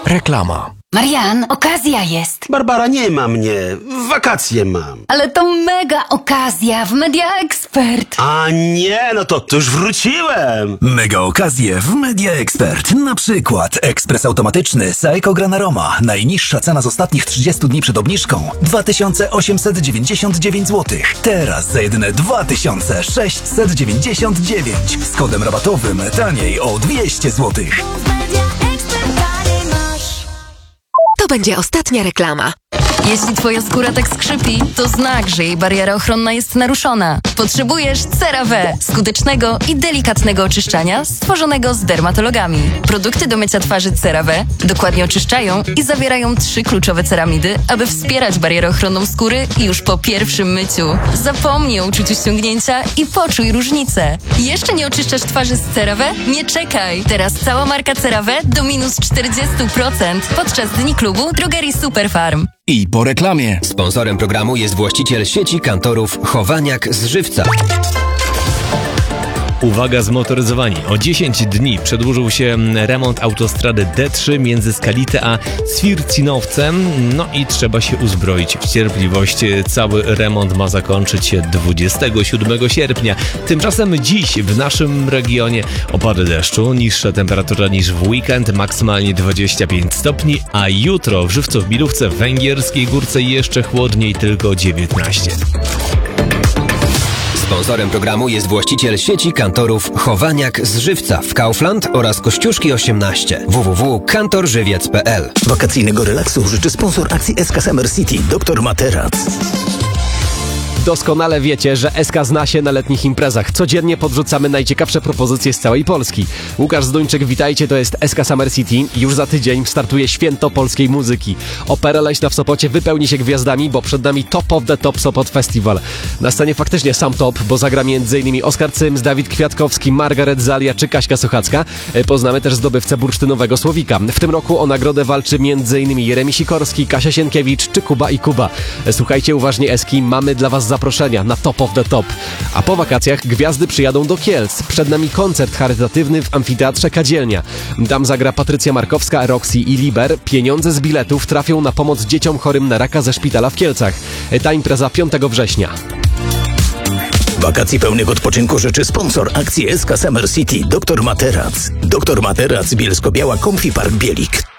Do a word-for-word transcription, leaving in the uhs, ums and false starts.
Reklama. Marian, okazja jest. Barbara, nie ma mnie. Wakacje mam. Ale to mega okazja w Media Expert. A nie, no to, to już wróciłem. Mega okazje w Media Expert. Na przykład ekspres automatyczny Seiko Granaroma. Najniższa cena z ostatnich trzydziestu dni przed obniżką dwa tysiące osiemset dziewięćdziesiąt dziewięć złotych. Teraz za jedyne dwa tysiące sześćset dziewięćdziesiąt dziewięć. Z kodem rabatowym taniej o dwieście złotych. To będzie ostatnia reklama. Jeśli twoja skóra tak skrzypi, to znak, że jej bariera ochronna jest naruszona. Potrzebujesz CeraVe, skutecznego i delikatnego oczyszczania stworzonego z dermatologami. Produkty do mycia twarzy CeraVe dokładnie oczyszczają i zawierają trzy kluczowe ceramidy, aby wspierać barierę ochronną skóry już po pierwszym myciu. Zapomnij o uczuciu ściągnięcia i poczuj różnicę. Jeszcze nie oczyszczasz twarzy z CeraVe? Nie czekaj! Teraz cała marka CeraVe do minus czterdzieści procent podczas Dni Klubu Drogerii Superfarm. I po reklamie. Sponsorem programu jest właściciel sieci kantorów Chowaniak z Żywca. Uwaga, zmotoryzowani. O dziesięć dni przedłużył się remont autostrady D trzy między Skalite a Swiercinowcem. No i trzeba się uzbroić w cierpliwość. Cały remont ma zakończyć się dwudziestego siódmego sierpnia. Tymczasem dziś w naszym regionie opady deszczu, niższa temperatura niż w weekend, maksymalnie dwadzieścia pięć stopni, a jutro w Żywcow-Bilówce, w Węgierskiej Górce jeszcze chłodniej, tylko dziewiętnaście. Sponsorem programu jest właściciel sieci kantorów Chowaniak z Żywca w Kaufland oraz Kościuszki osiemnaście. w w w kropka kantor żywiec kropka p l. Wakacyjnego relaksu życzy sponsor akcji S K Summer City, doktor Materac. Doskonale wiecie, że S K zna się na letnich imprezach. Codziennie podrzucamy najciekawsze propozycje z całej Polski. Łukasz Zduńczyk, witajcie, to jest S K Summer City. Już za tydzień startuje Święto Polskiej Muzyki. Opera Leśna w Sopocie wypełni się gwiazdami, bo przed nami Top of the Top Sopot Festival. Na scenie faktycznie sam top, bo zagra m.in. Oskar Cyms, Dawid Kwiatkowski, Margaret Zalia czy Kaśka Sochacka. Poznamy też zdobywcę bursztynowego Słowika. W tym roku o nagrodę walczy m.in. Jeremi Sikorski, Kasia Sienkiewicz czy Kuba i Kuba. Słuchajcie uważnie, Eski, mamy dla was zaproszenia na Top of the Top. A po wakacjach gwiazdy przyjadą do Kielc. Przed nami koncert charytatywny w Amfiteatrze Kadzielnia. Tam zagra Patrycja Markowska, Roxy i Liber. Pieniądze z biletów trafią na pomoc dzieciom chorym na raka ze szpitala w Kielcach. Ta impreza piątego września. Wakacji pełnych odpoczynku życzy sponsor akcji S K Summer City, doktor Materac. doktor Materac, Bielsko-Biała, Comfy Park Bielik.